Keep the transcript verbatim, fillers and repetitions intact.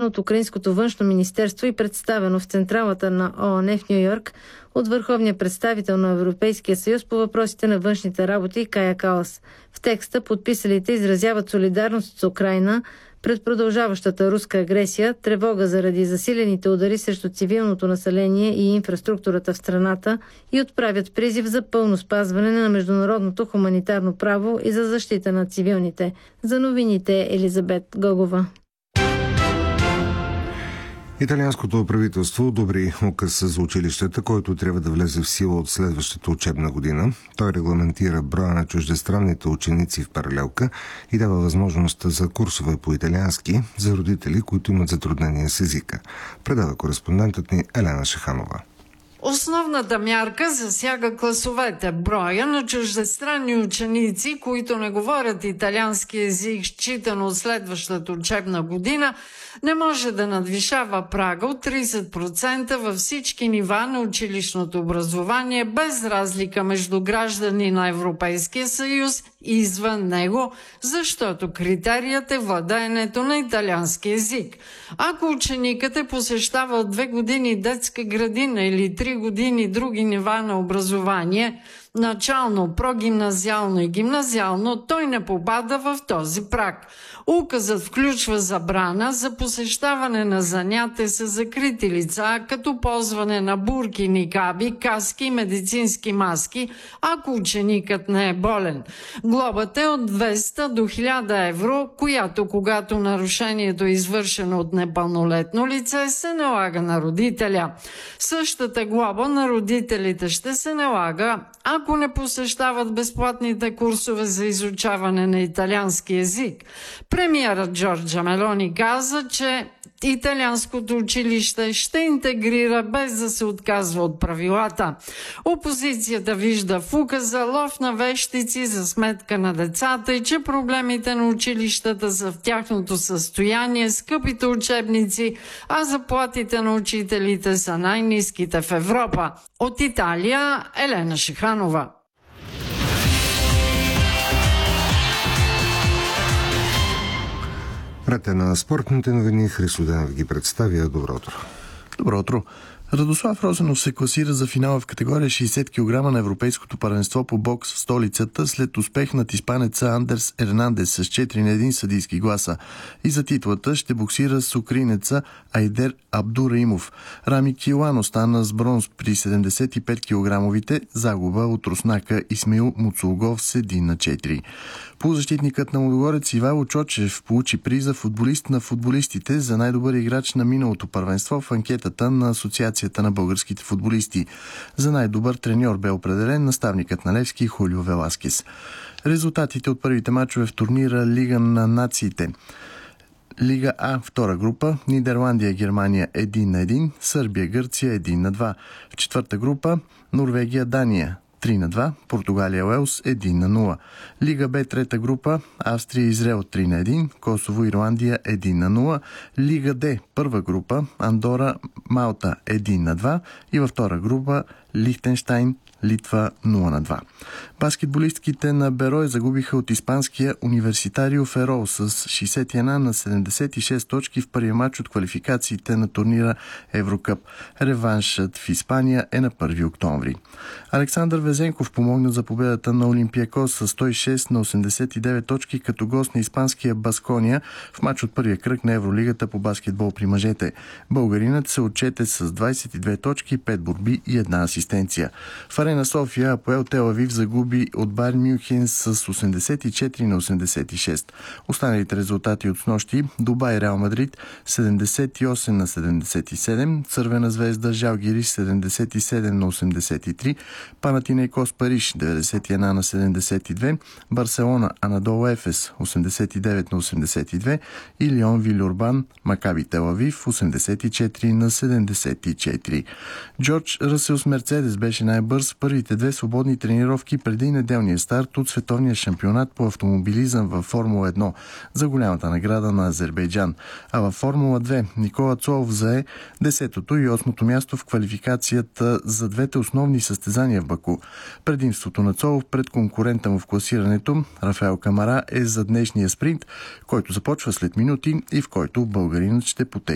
от Украинското външно министерство и представено в централата на ООН в Ню Йорк от върховния представител на Европейския съюз по въпросите на външните работи Кая Калас. В текста подписалите изразяват солидарност с Украйна пред продължаващата руска агресия, тревога заради засилените удари срещу цивилното население и инфраструктурата в страната и отправят призив за пълно спазване на международното хуманитарно право и за защита на цивилните. За новините Елизабет Гогова. Италианското правителство одобри указ за училищата, който трябва да влезе в сила от следващата учебна година. Той регламентира броя на чуждестранните ученици в паралелка и дава възможност за курсове по италиански за родители, които имат затруднения с езика. Предава кореспондентът ни Елена Шаханова. Основната мярка засяга класовете. Броя на чуждестранни ученици, които не говорят италиански език, считано от следващата учебна година, не може да надвишава прага от трийсет процента във всички нива на училищното образование, без разлика между граждани на Европейския съюз и извън него, защото критерият е владеенето на италиански език. Ако ученикът е посещавал две години детска градина или три години други нива на образование, начално, прогимназиално и гимназиално, той не попада в този праг. Указът включва забрана за посещаване на занятия с закрити лица, като ползване на бурки, никаби, каски и медицински маски, ако ученикът не е болен. Глобата е от двеста до хиляда евро, която, когато нарушението е извършено от непълнолетно лице, се налага на родителя. Същата глоба на родителите ще се налага, ако не посещават безплатните курсове за изучаване на италиански език. Премиерът Джорджа Мелони каза, че италианското училище ще интегрира без да се отказва от правилата. Опозицията вижда в указа лов на вещици за сметка на децата и че проблемите на училищата са в тяхното състояние, скъпите учебници, а заплатите на учителите са най-ниските в Европа. От Италия Елена Шиханова. Ред е на спортните новини. Христо Денев ги представя. Добро утро. Добро утро. Радослав Розенов се класира за финала в категория шейсет килограма на Европейското първенство по бокс в столицата след успех над испанеца Андерс Ернандес с четири на един съдийски гласа. И за титлата ще боксира с украинеца Айдер Абдураимов. Рами Килан остана с бронз при седемдесет и пет килограмовите, загуба от руснака Исмаил Муцулгов с един на четири. Полузащитникът на Лудогорец Ивайло Чочев получи приза футболист на футболистите за най-добър играч на миналото първенство в анкетата на Асоциацията на българските футболисти. За най-добър треньор бе определен наставникът на Левски Хулио Веласкес. Резултатите от първите мачове в турнира Лига на нациите. Лига А, втора група, Нидерландия, Германия един на един, Сърбия, Гърция един на два. В четвърта група Норвегия, Дания три на два, Португалия, Уелс един на нула. Лига Б, трета група, Австрия, Израел три на един, Косово, Ирландия един на нула. Лига Д, първа група, Андора, Малта един на два и във втора група Лихтенщайн, Литва нула на два. Баскетболистките на Берой загубиха от испанския Университарио Ферол с шейсет и една на седемдесет и шест точки в първия матч от квалификациите на турнира Еврокъп. Реваншът в Испания е на първи октомври. Александър Везенков помогна за победата на Олимпиакос с сто и шест на осемдесет и девет точки като гост на испанския Баскония в матч от първия кръг на Евролигата по баскетбол при мъжете. Българинът се отчете с двадесет и две точки, пет борби и една асистенция. В Арена София Апоел Тел Авив загуби от Байерн Мюнхен с осемдесет и четири на осемдесет и шест. Останалите резултати от снощи: Дубай Реал Мадрид седемдесет и осем на седемдесет и седем, Цървена звезда Жалгирис седемдесет и седем на осемдесет и три, Панатинейкос Париж деветдесет и една на седемдесет и две, Барселона Анадолу Ефес осемдесет и девет на осемдесет и две и Лион Вилюрбан Макаби Тел Авив осемдесет и четири на седемдесет и четири. Джордж Ръсел с Мерцедес беше най-бърз в първите две свободни тренировки преди неделния старт от световния шампионат по автомобилизъм във Формула едно за голямата награда на Азербайджан. А във Формула две Никола Цолов зае десетото и осмото място в квалификацията за двете основни състезания в Баку. Предимството на Цолов пред конкурента му в класирането Рафаел Камара е за днешния спринт, който започва след минути и в който българинът ще потегли